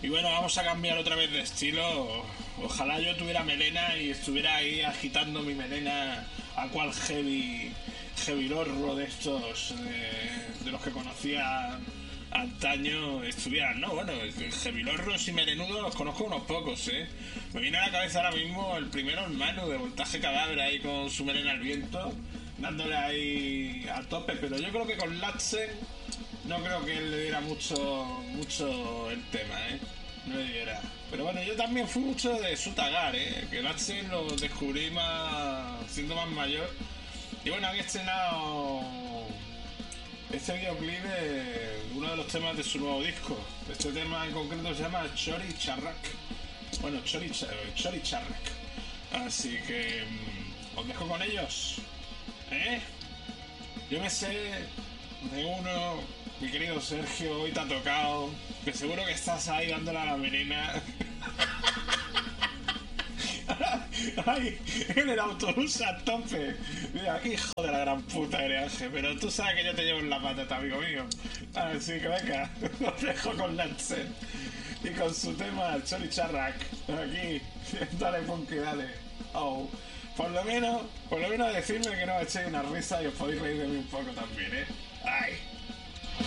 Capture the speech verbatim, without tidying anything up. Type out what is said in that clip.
Y bueno, vamos a cambiar otra vez de estilo. Ojalá yo tuviera melena y estuviera ahí agitando mi melena a cual heavy, heavy lorro de estos, de, de los que conocía antaño estuvieran, ¿no? Bueno, heavy lorros y melenudos los conozco unos pocos, ¿eh? Me viene a la cabeza ahora mismo el primero, el Manu, de Voltaje Cadáver, ahí con su melena al viento, dándole ahí a tope, pero yo creo que con Latsen no creo que él le diera mucho, mucho el tema, ¿eh? No le diera. Pero bueno, yo también fui mucho de Sutagar, ¿eh? Que Latsen lo descubrí más siendo más mayor. Y bueno, han estrenado este videoclip de uno de los temas de su nuevo disco. Este tema en concreto se llama Chori Charrak. Bueno, Chori, Chori Charrak. Así que mmm, os dejo con ellos. ¿Eh? Yo me sé de uno, mi querido Sergio, hoy te ha tocado, que seguro que estás ahí dándole a la melena. Ay, en el autobús a tope. Mira, qué hijo de la gran puta eres, Ángel. Pero tú sabes que yo te llevo en la patata, amigo mío. Así que venga, os dejo con Lancer y con su tema Chori Charrak. Aquí, dale funky, dale. Oh. Por lo menos, por lo menos decirme que no me echéis una risa y os podéis reír de mí un poco también, ¿eh? Ay.